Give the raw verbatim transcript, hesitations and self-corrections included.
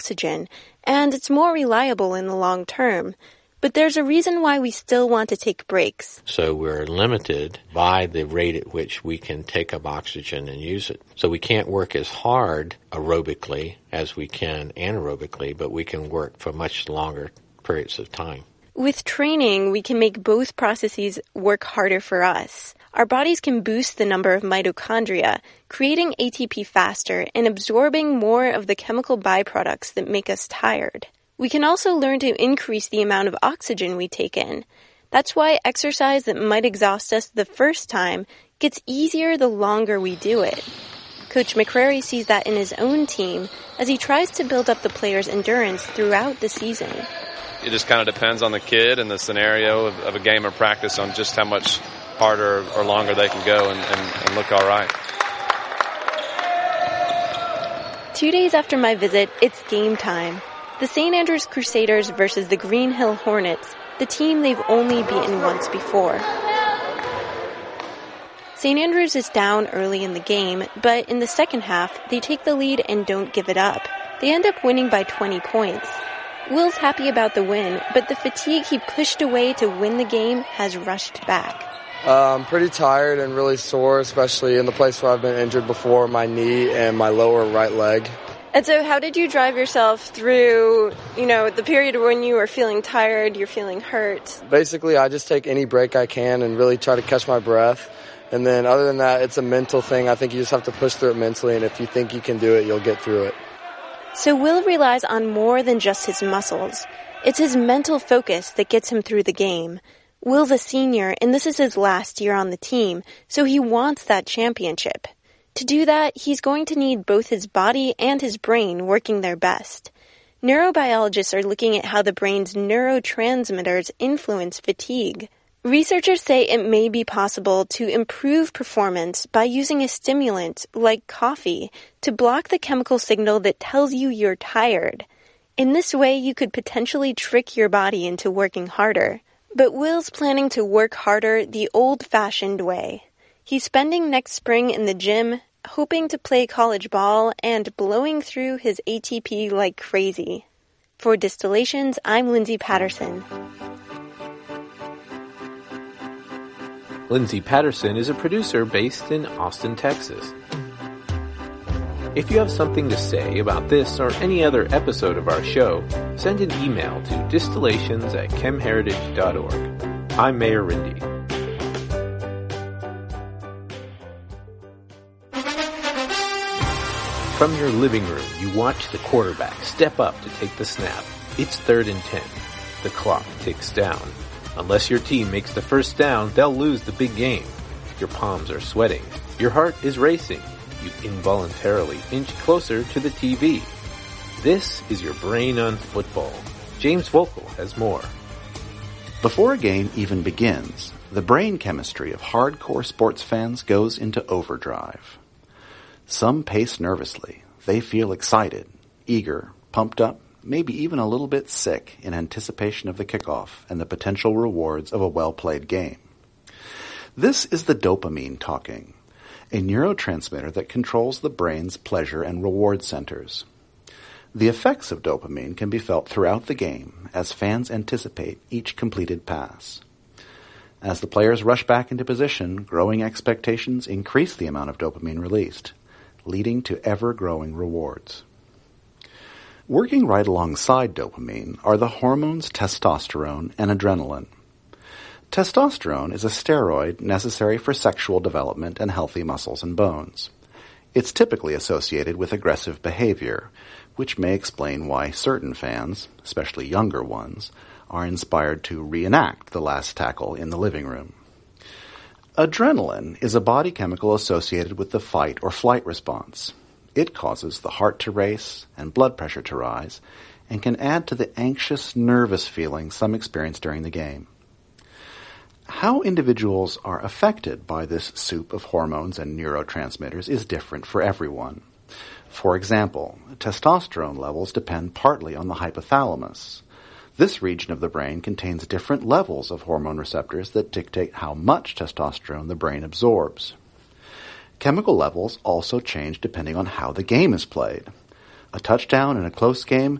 oxygen, and it's more reliable in the long term. But there's a reason why we still want to take breaks. So we're limited by the rate at which we can take up oxygen and use it. So we can't work as hard aerobically as we can anaerobically, but we can work for much longer periods of time. With training, we can make both processes work harder for us. Our bodies can boost the number of mitochondria, creating A T P faster and absorbing more of the chemical byproducts that make us tired. We can also learn to increase the amount of oxygen we take in. That's why exercise that might exhaust us the first time gets easier the longer we do it. Coach McCrary sees that in his own team as he tries to build up the players' endurance throughout the season. It just kind of depends on the kid and the scenario of, of a game or practice on just how much harder or longer they can go and, and, and look all right. Two days after my visit, it's game time. The Saint Andrews Crusaders versus the Green Hill Hornets, the team they've only beaten once before. Saint Andrews is down early in the game, but in the second half, they take the lead and don't give it up. They end up winning by twenty points. Will's happy about the win, but the fatigue he pushed away to win the game has rushed back. Uh, I'm pretty tired and really sore, especially in the place where I've been injured before, my knee and my lower right leg. And so how did you drive yourself through, you know, the period when you were feeling tired, you're feeling hurt? Basically, I just take any break I can and really try to catch my breath. And then other than that, it's a mental thing. I think you just have to push through it mentally, and if you think you can do it, you'll get through it. So Will relies on more than just his muscles. It's his mental focus that gets him through the game. Will's a senior, and this is his last year on the team, so he wants that championship. To do that, he's going to need both his body and his brain working their best. Neurobiologists are looking at how the brain's neurotransmitters influence fatigue. Researchers say it may be possible to improve performance by using a stimulant, like coffee, to block the chemical signal that tells you you're tired. In this way, you could potentially trick your body into working harder. But Will's planning to work harder the old-fashioned way. He's spending next spring in the gym, hoping to play college ball and blowing through his A T P like crazy. For Distillations, I'm Lindsay Patterson. Lindsay Patterson is a producer based in Austin, Texas. If you have something to say about this or any other episode of our show, send an email to distillations at chemheritage dot org. I'm Mayor Rindy. From your living room, you watch the quarterback step up to take the snap. It's third and ten. The clock ticks down. Unless your team makes the first down, they'll lose the big game. Your palms are sweating. Your heart is racing. You involuntarily inch closer to the T V. This is your brain on football. James Voelkel has more. Before a game even begins, the brain chemistry of hardcore sports fans goes into overdrive. Some pace nervously. They feel excited, eager, pumped up, maybe even a little bit sick in anticipation of the kickoff and the potential rewards of a well-played game. This is the dopamine talking, a neurotransmitter that controls the brain's pleasure and reward centers. The effects of dopamine can be felt throughout the game as fans anticipate each completed pass. As the players rush back into position, growing expectations increase the amount of dopamine released, leading to ever-growing rewards. Working right alongside dopamine are the hormones testosterone and adrenaline. Testosterone is a steroid necessary for sexual development and healthy muscles and bones. It's typically associated with aggressive behavior, which may explain why certain fans, especially younger ones, are inspired to reenact the last tackle in the living room. Adrenaline is a body chemical associated with the fight or flight response. It causes the heart to race and blood pressure to rise and can add to the anxious, nervous feeling some experience during the game. How individuals are affected by this soup of hormones and neurotransmitters is different for everyone. For example, testosterone levels depend partly on the hypothalamus. This region of the brain contains different levels of hormone receptors that dictate how much testosterone the brain absorbs. Chemical levels also change depending on how the game is played. A touchdown in a close game